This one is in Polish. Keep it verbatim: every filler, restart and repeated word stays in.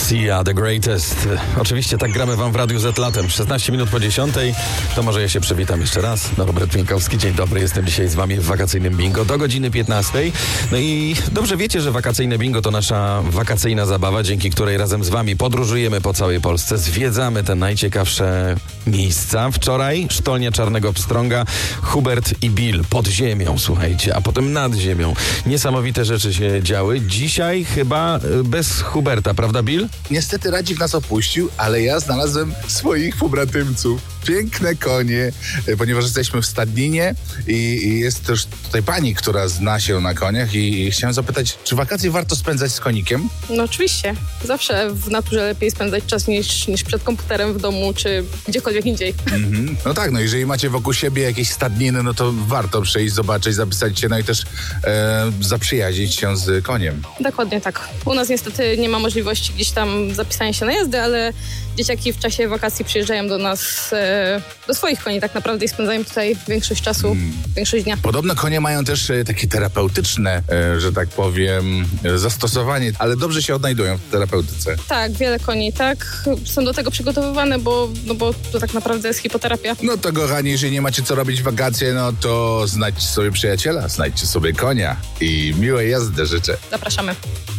Sia, The Greatest. Oczywiście tak gramy wam w Radiu Z latem. szesnaście minut po dziesiątej. To może ja się przywitam jeszcze raz. Norbert Pienkowski, dzień dobry. Jestem dzisiaj z wami w wakacyjnym bingo do godziny piętnastej. No i dobrze wiecie, że wakacyjne bingo to nasza wakacyjna zabawa, dzięki której razem z wami podróżujemy po całej Polsce. Zwiedzamy te najciekawsze miejsca. Wczoraj sztolnia Czarnego Pstrąga, Hubert i Bill pod ziemią, słuchajcie, a potem nad ziemią. Niesamowite rzeczy się działy. Dzisiaj chyba bez Huberta, prawda Bill? Niestety Radzik nas opuścił, ale ja znalazłem swoich pobratymców. Piękne konie, ponieważ jesteśmy w stadninie i, i jest też tutaj pani, która zna się na koniach i, i chciałem zapytać, czy wakacje warto spędzać z konikiem? No oczywiście. Zawsze w naturze lepiej spędzać czas niż, niż przed komputerem w domu czy gdziekolwiek indziej. Mm-hmm. No tak, no jeżeli macie wokół siebie jakieś stadniny, no to warto przyjść, zobaczyć, zapisać się, no i też e, zaprzyjaźnić się z koniem. Dokładnie tak. U nas niestety nie ma możliwości gdzieś tam zapisania się na jazdy, ale dzieciaki w czasie wakacji przyjeżdżają do nas, e, do swoich koni tak naprawdę i spędzają tutaj większość czasu, mm. większość dnia. Podobno konie mają też e, takie terapeutyczne, e, że tak powiem, e, zastosowanie, ale dobrze się odnajdują w terapeutyce. Tak, wiele koni, tak. Są do tego przygotowywane, bo, no bo to tak naprawdę jest hipoterapia. No to kochani, jeżeli nie macie co robić w wakacje, no to znajdźcie sobie przyjaciela, znajdźcie sobie konia i miłej jazdy życzę. Zapraszamy.